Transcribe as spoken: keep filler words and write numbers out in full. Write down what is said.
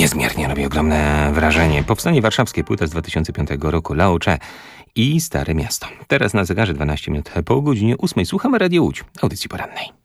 niezmiernie robi ogromne wrażenie. Powstanie warszawskie, płyta z dwa tysiące piątego roku, Lao Che i Stare Miasto. Teraz na zegarze dwanaście minut po godzinie ósmej. Słuchamy Radio Łódź, audycji porannej.